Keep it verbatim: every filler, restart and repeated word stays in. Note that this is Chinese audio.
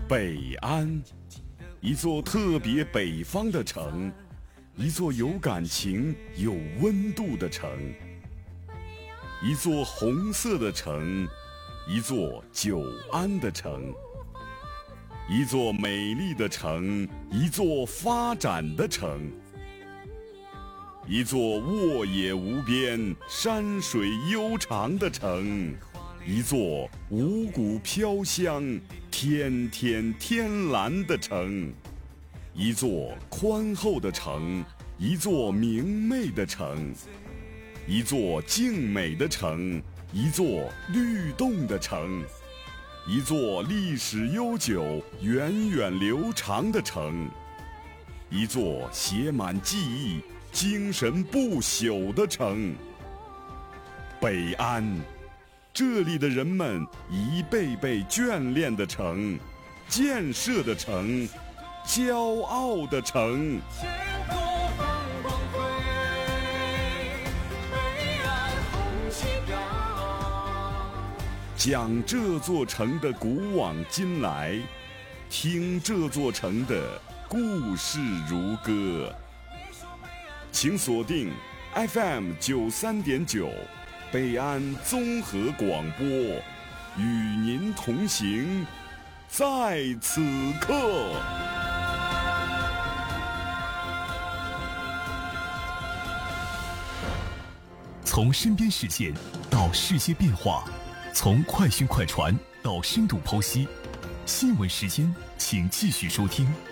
北安，一座特别北方的城，一座有感情、有温度的城，一座红色的城，一座久安的城，一座美丽的城，一座发展的城，一座沃野无边、山水悠长的城，一座五谷飘香、天天天蓝的城，一座宽厚的城，一座明媚的城，一座静美的城，一座律动的城，一座历史悠久、源远流长的城，一座写满记忆、精神不朽的城。北安，这里的人们一辈辈眷恋的城，建设的城，骄傲的城。讲这座城的古往今来，听这座城的故事如歌。请锁定 F M 九三点九，北安综合广播，与您同行，在此刻。 从身边事件到世界变化，从快讯快传到深度剖析，新闻时间，请继续收听。